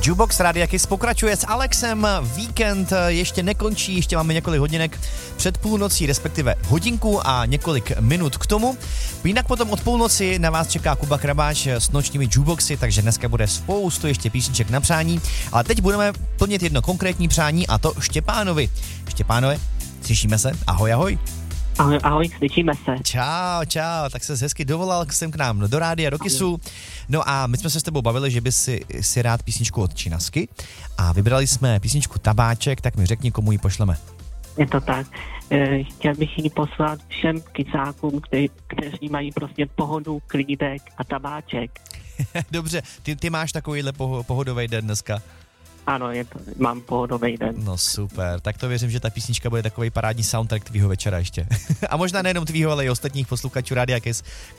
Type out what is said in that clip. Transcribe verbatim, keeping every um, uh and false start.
Jukebox Rádia Kiss pokračuje s Alexem. Víkend ještě nekončí, ještě máme několik hodinek před půlnocí, respektive hodinku a několik minut k tomu. Jinak potom od půlnoci na vás čeká Kuba Krabáč s nočními jukeboxy, takže dneska bude spoustu ještě písniček na přání. Ale teď budeme plnit jedno konkrétní přání, a to Štěpánovi. Štěpánové, slyšíme se? Ahoj, ahoj. Ahoj, ahoj, slyšíme se. Čau, čau, tak se hezky dovolal sem k nám do rádia, do Kissu. No a my jsme se s tebou bavili, že bys si, si rád písničku od Činasky a vybrali jsme písničku Tabáček, tak mi řekni, komu ji pošleme. Je to tak. E, chtěl bych ji poslat všem kicákům, kteří, kteří mají prostě pohodu, klídek a tabáček. Dobře, ty, ty máš takovýhle poho, pohodový den dneska. Ano, je to, mám pohodový den. No super, tak to věřím, že ta písnička bude takový parádní soundtrack tvýho večera ještě. A možná nejenom tvýho, ale i ostatních posluchačů Rádia Kiss,